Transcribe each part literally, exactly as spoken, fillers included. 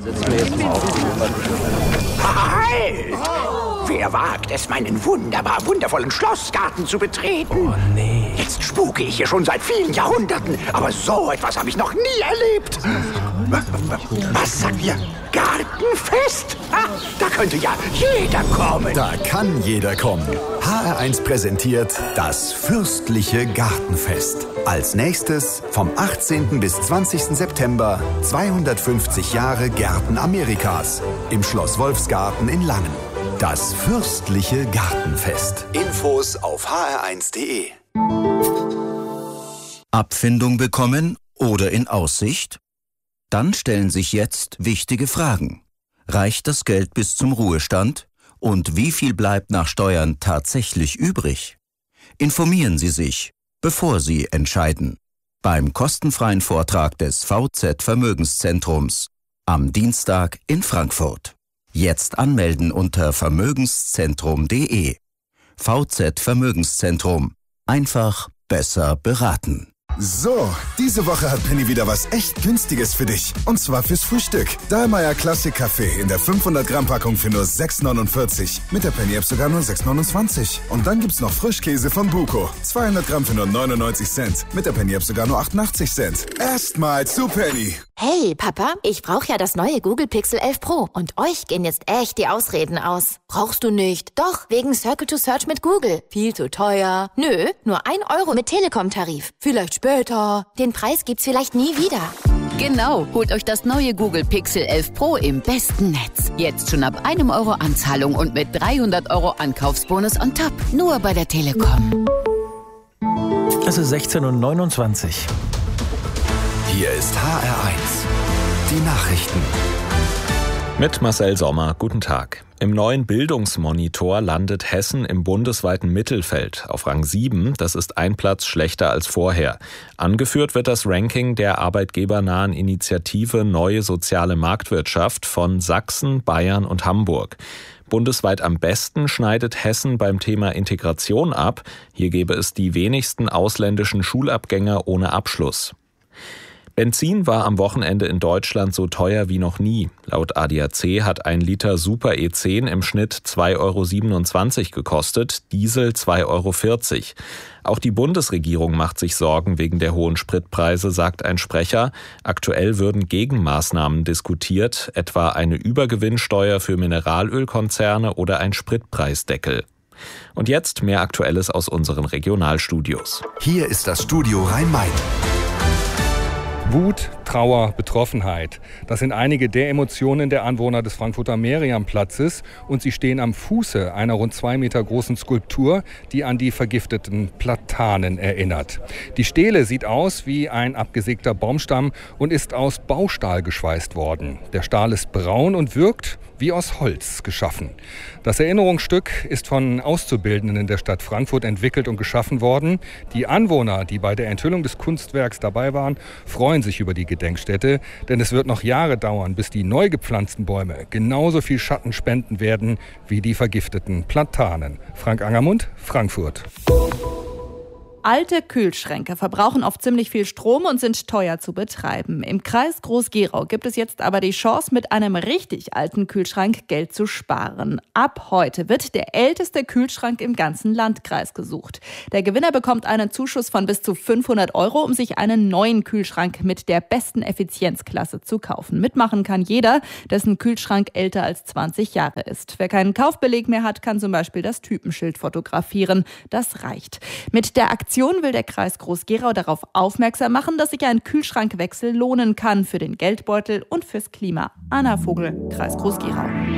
Setzen wir jetzt mal auf. Halt! Wer wagt es, meinen wunderbar wundervollen Schlossgarten zu betreten? Oh nee. Jetzt spuke ich hier schon seit vielen Jahrhunderten, aber so etwas habe ich noch nie erlebt. Was sagt ihr? Gartenfest? Ah, da könnte ja jeder kommen. Da kann jeder kommen. H R eins präsentiert das fürstliche Gartenfest. Als nächstes vom achtzehnten bis zwanzigsten September zweihundertfünfzig Jahre Gärten Amerikas im Schloss Wolfsgarten in Langen. Das fürstliche Gartenfest. Infos auf h r eins punkt d e. Abfindung bekommen oder in Aussicht? Dann stellen sich jetzt wichtige Fragen. Reicht das Geld bis zum Ruhestand? Und wie viel bleibt nach Steuern tatsächlich übrig? Informieren Sie sich, bevor Sie entscheiden. Beim kostenfreien Vortrag des V Z Vermögenszentrums am Dienstag in Frankfurt. Jetzt anmelden unter vermögenszentrum punkt d e. V Z Vermögenszentrum. Einfach besser beraten. So, diese Woche hat Penny wieder was echt Günstiges für dich. Und zwar fürs Frühstück. Dahlmeier Classic Kaffee in der fünfhundert Gramm Packung für nur sechs neunundvierzig. Mit der Penny-App sogar nur sechs neunundzwanzig. Und dann gibt's noch Frischkäse von Buko. zweihundert Gramm für nur neunundneunzig Cent. Mit der Penny-App sogar nur achtundachtzig Cent. Erstmal zu Penny. Hey, Papa, ich brauche ja das neue Google Pixel elf Pro. Und euch gehen jetzt echt die Ausreden aus. Brauchst du nicht? Doch, wegen Circle to Search mit Google. Viel zu teuer. Nö, nur ein Euro mit Telekom-Tarif. Vielleicht später. Den Preis gibt's vielleicht nie wieder. Genau, holt euch das neue Google Pixel elf Pro im besten Netz. Jetzt schon ab einem Euro Anzahlung und mit dreihundert Euro Ankaufsbonus on top. Nur bei der Telekom. Es ist sechzehn Uhr neunundzwanzig. Hier ist H R eins. Die Nachrichten. Mit Marcel Sommer, guten Tag. Im neuen Bildungsmonitor landet Hessen im bundesweiten Mittelfeld auf Rang sieben. Das ist ein Platz schlechter als vorher. Angeführt wird das Ranking der arbeitgebernahen Initiative Neue Soziale Marktwirtschaft von Sachsen, Bayern und Hamburg. Bundesweit am besten schneidet Hessen beim Thema Integration ab. Hier gäbe es die wenigsten ausländischen Schulabgänger ohne Abschluss. Benzin war am Wochenende in Deutschland so teuer wie noch nie. Laut A D A C hat ein Liter Super E zehn im Schnitt zwei Euro siebenundzwanzig gekostet, Diesel zwei Euro vierzig. Auch die Bundesregierung macht sich Sorgen wegen der hohen Spritpreise, sagt ein Sprecher. Aktuell würden Gegenmaßnahmen diskutiert, etwa eine Übergewinnsteuer für Mineralölkonzerne oder ein Spritpreisdeckel. Und jetzt mehr Aktuelles aus unseren Regionalstudios. Hier ist das Studio Rhein-Main. Wut, Trauer, Betroffenheit. Das sind einige der Emotionen der Anwohner des Frankfurter Meriamplatzes und sie stehen am Fuße einer rund zwei Meter großen Skulptur, die an die vergifteten Platanen erinnert. Die Stele sieht aus wie ein abgesägter Baumstamm und ist aus Baustahl geschweißt worden. Der Stahl ist braun und wirkt wie aus Holz geschaffen. Das Erinnerungsstück ist von Auszubildenden der Stadt Frankfurt entwickelt und geschaffen worden. Die Anwohner, die bei der Enthüllung des Kunstwerks dabei waren, freuen sich über die Gedenkstätte, denn es wird noch Jahre dauern, bis die neu gepflanzten Bäume genauso viel Schatten spenden werden wie die vergifteten Platanen. Frank Angermund, Frankfurt. Alte Kühlschränke verbrauchen oft ziemlich viel Strom und sind teuer zu betreiben. Im Kreis Groß-Gerau gibt es jetzt aber die Chance, mit einem richtig alten Kühlschrank Geld zu sparen. Ab heute wird der älteste Kühlschrank im ganzen Landkreis gesucht. Der Gewinner bekommt einen Zuschuss von bis zu fünfhundert Euro, um sich einen neuen Kühlschrank mit der besten Effizienzklasse zu kaufen. Mitmachen kann jeder, dessen Kühlschrank älter als zwanzig Jahre ist. Wer keinen Kaufbeleg mehr hat, kann zum Beispiel das Typenschild fotografieren. Das reicht. Mit der Aktion will der Kreis Groß-Gerau darauf aufmerksam machen, dass sich ein Kühlschrankwechsel lohnen kann für den Geldbeutel und fürs Klima. Anna Vogel, Kreis Groß-Gerau.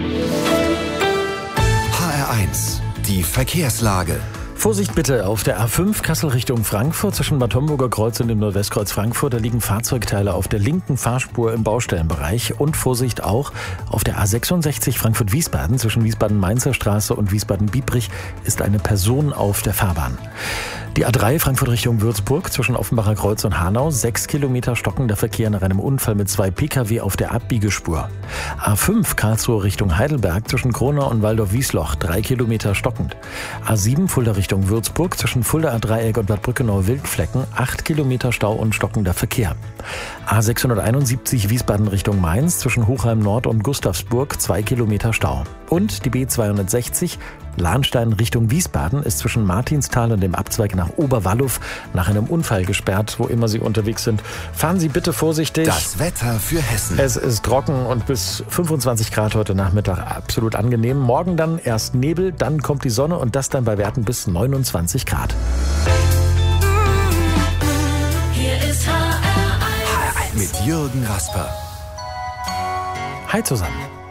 H R eins, die Verkehrslage. Vorsicht bitte auf der A fünf Kassel Richtung Frankfurt zwischen Bad Homburger Kreuz und dem Nordwestkreuz Frankfurt. Da liegen Fahrzeugteile auf der linken Fahrspur im Baustellenbereich. Und Vorsicht auch auf der A sechsundsechzig Frankfurt-Wiesbaden zwischen Wiesbaden-Mainzer Straße und Wiesbaden-Biebrich ist eine Person auf der Fahrbahn. Die A drei Frankfurt Richtung Würzburg zwischen Offenbacher Kreuz und Hanau. Sechs Kilometer stockender Verkehr nach einem Unfall mit zwei Pkw auf der Abbiegespur. A fünf Karlsruhe Richtung Heidelberg zwischen Kronau und Waldorf-Wiesloch. Drei Kilometer stockend. A sieben Fulda Richtung Würzburg zwischen Fuldaer Dreieck und Bad Brückenau-Wildflecken. Acht Kilometer Stau und stockender Verkehr. A sechshunderteinundsiebzig Wiesbaden Richtung Mainz zwischen Hochheim Nord und Gustavsburg. Zwei Kilometer Stau. Und die B zweihundertsechzig Lahnstein Richtung Wiesbaden ist zwischen Martinsthal und dem Abzweig nach Oberwalluw nach einem Unfall gesperrt, wo immer Sie unterwegs sind. Fahren Sie bitte vorsichtig. Das Wetter für Hessen. Es ist trocken und bis fünfundzwanzig Grad heute Nachmittag absolut angenehm. Morgen dann erst Nebel, dann kommt die Sonne und das dann bei Werten bis neunundzwanzig Grad. Hier ist H R eins. H R eins mit Jürgen Rasper. Hi zusammen.